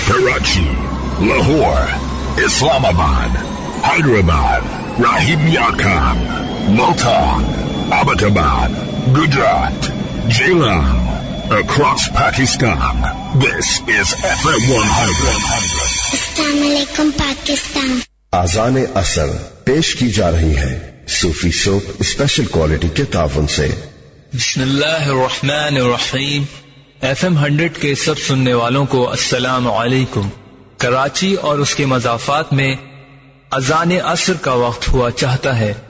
Karachi, Lahore, Islamabad, Hyderabad, Rahim Yakab, Multan, Abbottabad, Gujarat, Jailam, across Pakistan. This is FM 100. Assalamu alaikum Pakistan. आज़ान असर पेश की जा रही है सूफी शोक स्पेशल क्वालिटी के ताउन से। बिस्मिल्लाहिर्रहमानिर्रहीम। FM 100 के सब सुनने वालों को अस्सलाम वालेकुम। कराची और उसके मज़ाफ़ात में अज़ान असर का वक्त हुआ चाहता है।